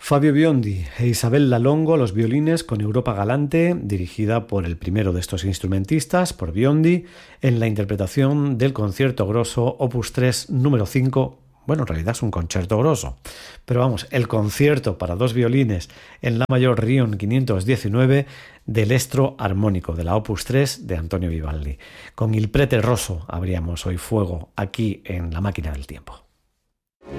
Fabio Biondi e Isabel Lalongo a los violines con Europa Galante, dirigida por el primero de estos instrumentistas, por Biondi, en la interpretación del concierto grosso Opus 3 número 5. Bueno, en realidad es un concierto grosso, pero vamos, el concierto para dos violines en la mayor Rion 519 del estro armónico de la Opus 3 de Antonio Vivaldi. Con Il Prete Rosso abríamos hoy fuego aquí en La Máquina del Tiempo.